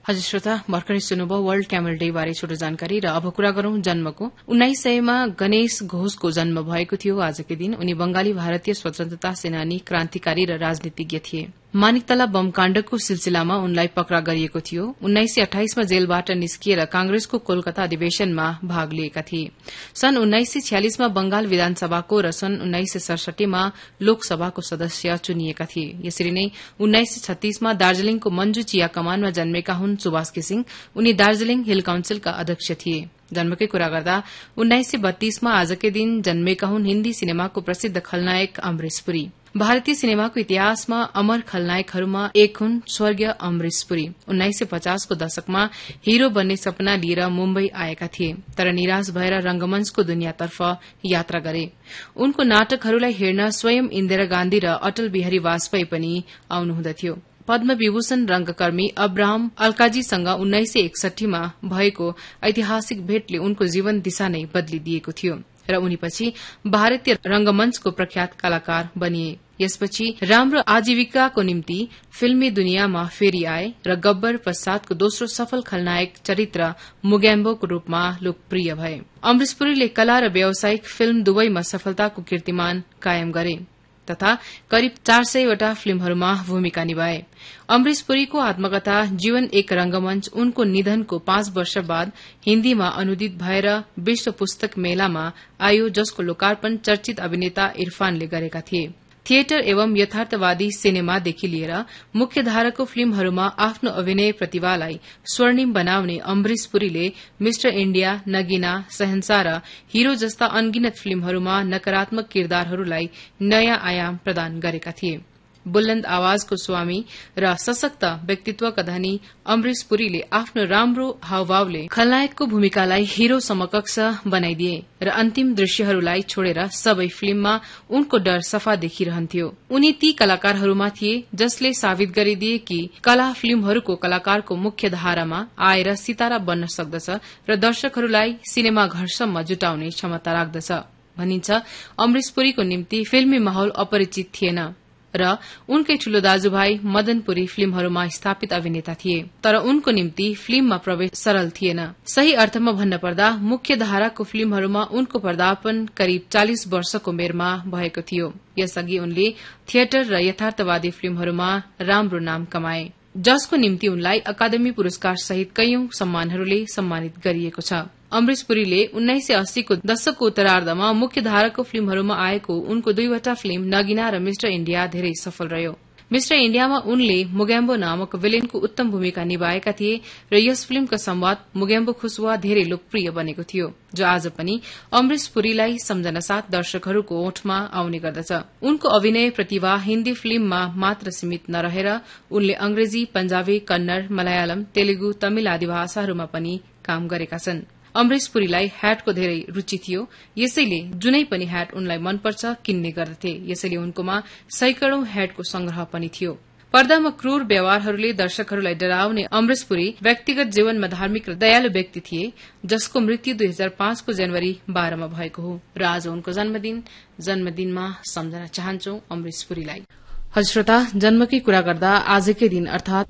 हजुर श्रोता, भर्खरै सुन्नुभयो वर्ल्ड क्यामल डे बारे छोटो जानकारी। र अब कुरा गरौं जन्मको। 1900 मा गणेश घोषको जन्म भएको थियो आजकै दिन। उनी बंगाली भारतीय स्वतन्त्रता सेनानी, क्रान्तिकारी र राजनीतिज्ञ थिए। मानिकतला बम काण्डको सिलसिलामा उनलाई पक्रा गरिएको थियो। 1928 मा जेलबाट निस्किएर कांग्रेसको कोलकाता अधिवेशनमा भाग लिएका थिए। सन् 1946 मा बंगाल विधानसभाको र सन् 1967 मा लोकसभाको सदस्य चुनिएका थिए। यसरी नै 1936 मा दार्जीलिङको मंजू चिया कमानमा जन्मेका हुन् सुभाष घिसिङ। उनी दार्जीलिङ हिल काउन्सिलका अध्यक्ष थिए। जन्मकै कुरा गर्दा 1932 मा आजकै दिन जन्मेका हुन् हिन्दी सिनेमाको प्रसिद्ध खलनायक अमरेश पुरी। भारतीय सिनेमाको इतिहासमा अमर खलनायकहरूमा एक हुन् स्वर्गीय अमरेश पुरी। 1950 को दशकमा हिरो बन्ने सपना लिएर मुम्बई आएका थिए, तर निराश भएर रंगमञ्चको दुनियाँतर्फ यात्रा गरे। उनको नाटकहरूलाई हेर्न स्वयं इन्दिरा गान्धी र अटल बिहारी वाजपेयी पनि आउनुहुँदथ्यो। पद्म विभूषण रंगकर्मी अब्राहम अल्काजीसँग 1961 मा भएको ऐतिहासिक भेटले उनको जीवन दिशा नै बदलिदिएको थियो र उनीपछि भारतीय रंगमञ्चको प्रख्यात कलाकार बनिए। यसपछि राम्रो आजीविकाको निम्ति फिल्मी दुनियाँमा फेरि आए र गब्बर पश्चातको दोस्रो सफल खलनायक चरित्र मुगेम्बोको रूपमा लोकप्रिय भए। अमरेश पुरीले कला र व्यावसायिक फिल्म दुवैमा सफलताको कीर्तिमान कायम गरे तथा करिब 400 वटा फिल्महरूमा भूमिका निभाए। अमरेश पुरीको आत्मकथा जीवन एक रंगमञ्च उनको निधनको 5 वर्ष बाद हिन्दीमा अनुदित भएर विश्व पुस्तक मेलामा आयो, जसको लोकार्पण चर्चित अभिनेता इरफानले गरेका थिए। थिएटर एवं यथार्थवादी सिनेमादेखि लिएर मुख्यधाराको फिल्महरूमा आफ्नो अभिनय प्रतिभालाई स्वर्णिम बनाउने अमरेश पुरीले मिस्टर इण्डिया, नगीना, शहंशाह र हिरो जस्ता अनगिनत फिल्महरूमा नकारात्मक किरदारहरूलाई नयाँ आयाम प्रदान गरेका थिए। बुलन्द आवाजको स्वामी र सशक्त व्यक्तित्वका धनी अमरेश पुरीले आफ्नो राम्रो हावभावले खलनायकको भूमिकालाई हिरो समकक्ष बनाइदिए र अन्तिम दृश्यहरूलाई छोडेर सबै फिल्ममा उनको डर सफा देखिरहन्थ्यो। उनी ती कलाकारहरूमा थिए जसले साबित गरिदिए कि कला फिल्महरूको कलाकारको मुख्य धारामा आएर सितारा बन्न सक्दछ र दर्शकहरूलाई सिनेमा घरसम्म जुटाउने क्षमता राख्दछ। भनिन्छ अमरेश पुरीको निम्ति फिल्मी माहौल अपरिचित थिएन र उनकै ठूलो दाजुभाइ मदन पुरी फिल्महरूमा स्थापित अभिनेता थिए, तर उनको निम्ति फिल्ममा प्रवेश सरल थिएन। सही अर्थमा भन्न पर्दा मुख्य धाराको फिल्महरूमा उनको पदार्पण करिब 40 वर्षको उमेरमा भएको थियो। यसअघि उनले थिएटर र यथार्थवादी फिल्महरूमा राम्रो नाम कमाए, जसको निम्ति उनलाई अकादमी पुरस्कार सहित कैयौं सम्मानहरूले सम्मानित गरिएको छ। अमरेश पुरीले 1980 को दशकको उत्तरार्धमा मुख्य धाराको फिल्महरूमा आएको उनको 2 वटा फिल्म नगीना र मिस्टर इण्डिया धेरै सफल रह्यो। मिस्टर इण्डियामा उनले मुगेम्बो नामक विलेनको उत्तम भूमिका निभाएका थिए र यस फिल्मको संवाद मुगेम्बो खुसवा धेरै लोकप्रिय बनेको थियो, जो आज पनि अमरेश पुरीलाई सम्झना साथ दर्शकहरूको ओठमा आउने गर्दछ। उनको अभिनय प्रतिभा हिन्दी फिल्ममा मात्र सीमित नरहेर उनले अंग्रेजी, पंजाबी, कन्नड़, मलयालम, तेलुगु, तमिल आदि भाषाहरूमा पनि काम गरेका छन्। अमरेश पुरीलाई ह्याटको धेरै रुचि थियो, यसैले जुनै पनि ह्याट उनलाई मनपर्छ किन्ने गर्दथे। यसैले उनकोमा सैकडौं ह्याटको संग्रह पनि थियो। पर्दामा क्रूर व्यवहारहरूले दर्शकहरूलाई डराउने अमरेश पुरी व्यक्तिगत जीवनमा धार्मिक र दयालु व्यक्ति थिए, जसको मृत्यु 2005 को जनवरी 12 मा भएको हो र आज उनको जन्मदिनमा सम्झना चाहन्छौ अमरेश पुरीलाई। हजुर श्रोता, जन्मकै कुरा गर्दा आजकै दिन अर्थात